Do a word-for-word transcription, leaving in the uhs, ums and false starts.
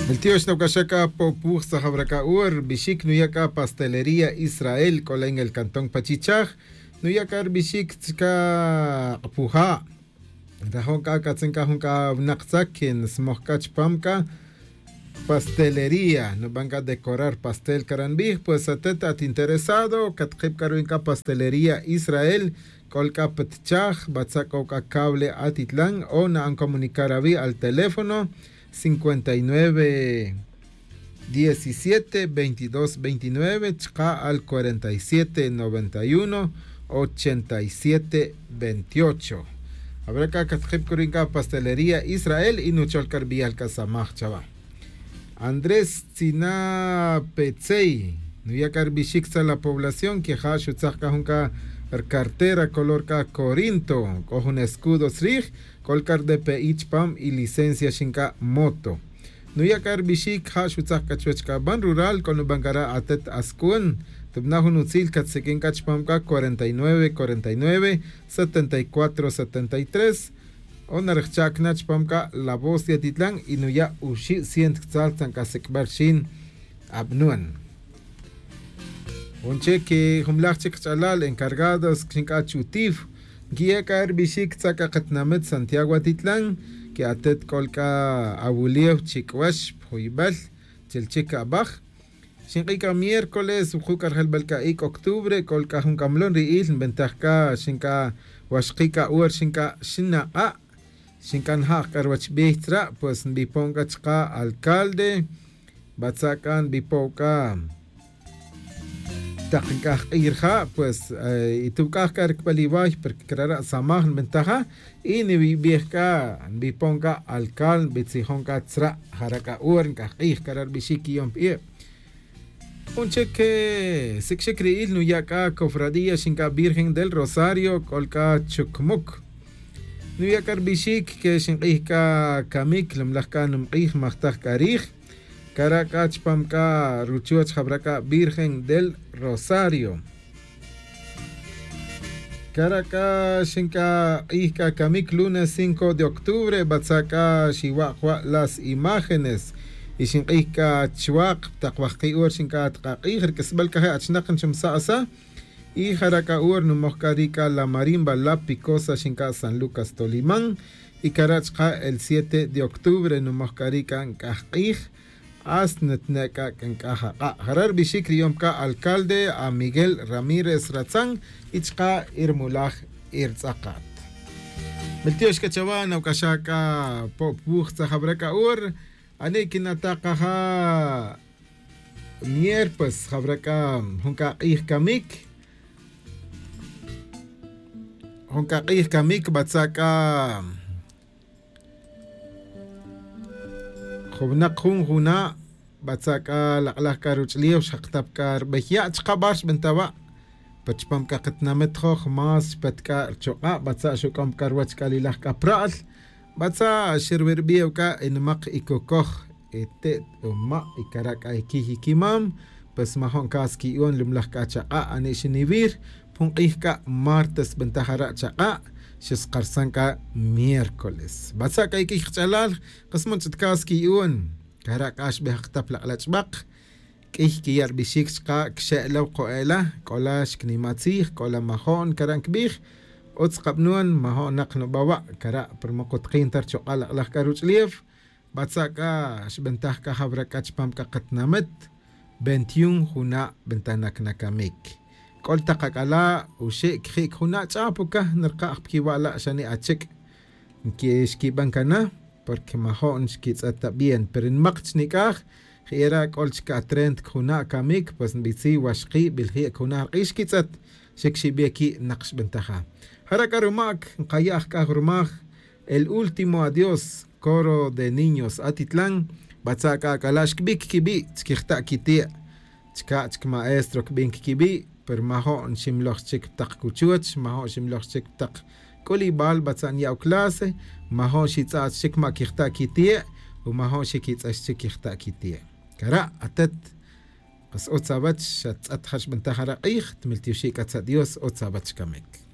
El tío Shnokashaka Popur Sahabraka Ur, Bishik Nuyaka Pastelería Israel, cola en el cantón Pachichaj, Nuyakar Bishik Tzka Puja, Rajonka Katzenka Junka Nakzakin, Smokach Pamka, Pastelería, no van a decorar pastel Karanbih, pues ateta interesado, Katkip Karuinka Pastelería Israel, Kolka Petchaj, Batsakoka Cable Atitlan, o na han comunicar a al teléfono cincuenta y nueve diecisiete veintidós veintinueve, Chka al cuarenta y siete noventa y uno ochenta y siete veintiocho. Habrá que Katkip Karuinka Pastelería Israel y Nucholkar Bial Kasamach Chava. Andrés Tzina Petzei, Nuyakar Bishiksa la población que ha shutzaka junka cartera color ka Corinto, con un escudo srig, colcar de peichpam y licencia shinka moto. Nuyakar Bishik ha shutzaka chuechka ban rural con bangara atet askun, tubnahun utzil katsekin kachpam ka cuarenta y nueve cuarenta y nueve setenta y cuatro setenta y tres. Onarchak nachpamka la voz de Titlán y nuya ushi sient tzaltan kasekbarshin abnuan. Un cheque humlachik chalal encargados kinka chutif guía caer bishik tzaka katnamet Santiago Titlán que atet kolka abuliev chikwash huibal chelchika baj shinka miércoles ujukar helbalka ik octubre kolka junkamlon riil ventajka shinka washkika uer shinka shina a Shinkan haq karwach bihtra, pues biponga chka alcalde, batsakan bipoka taqinkaj irja, pues itukaj karkbalibaj perkrara samaj ventaja, y ni biehka biponga alcalde bitsijonka tsra haraka uern kaj karar bishiki yom pie. Un cheque sikshikri il nuyaka cofradía shinka Virgen del Rosario kolka chukmuk. Nuyakar bishik que shinqihka kamik lamlahka numqih mahtaj karij karakach pamka ruchuach jabraka Virgen del Rosario karaka shinka ihka kamik lunes cinco de octubre batzaka shiwaqwa las imágenes y shinqihka chwaq taqwaqi ur shinka tqaqih kesbalka achnaqan shumsaasa y Jaraka Ur Numoscarica La Marimba La Picosa Shinka San Lucas Tolimán y Karachka el siete de octubre Numoscarica en Kajij Asnetneka en Kaja Harar Bishik Yomka alcalde a Miguel Ramírez Ratzán Ichka Irmulaj Irzakat Meltiosh Kachaban Aukashaka Popuch Zahabraka Ur Anekinatakaha Mierpes Habraka Hunka Kamik Honka qih kamik batsaka khubna khun huna batsaka laqlah karuchliyo shaqtab kar behya chqabash bentaba pachpam ka qitnamet khokh mas patka choqa batsa shukam karwach kalilah ka pral batsa shirwerbiyo ka inmaq ikokokh ete umma ikaraka ikihikimam pas mahon kaski yon lumlah ka chaqa anishinivir Punqihka martes bentajara chaqa shisqarsanka miércoles batsaka ikih chalal qasman chitkaski yun karakash behaqtap laqlachbaq kih kiyar bishik chaqa kshelaw qoela qolash knimatzih qola mahon karankbih ots qabnuan mahon naqno bawa kara permaqotqin tarchoqa laqlah karuchliev batsaka shbentajka habrakach pamka qatnamet veintiuno juna bentanak nakamik قلت قالا وشيء خيك هنا تعبوكا نرقى أخبكي ولا عشان أتشك كيش كي بانكنا porque mahon skitsata bien pero en maqchnikaj khira qolch ka trend khuna kamik pues bitsi washqi bilhi khuna qishkitsat shekshibeki naqsh bentaja haraka rumak qayah ka rumak el último adiós coro de niños Atitlán batsaka kalash kbik kibi tskirta kiti tska tsk maestro kbink kibi per mahon shimloch chik tak kuchuch mahon shimloch chik tak kolibal batsan yaw klase mahon shitsat chik ma kirta kitie u mahon shikitsat chik kirta kitie kara atet qas otsabat shat athash bentahara qih tmilti shik atsadios otsabat kamek